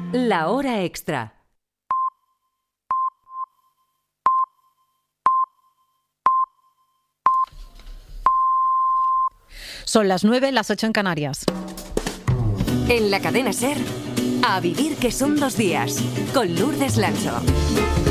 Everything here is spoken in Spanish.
La hora extra. Son las 9, las 8 en Canarias. En la cadena SER, A vivir que son 2 días, con Lourdes Lancho.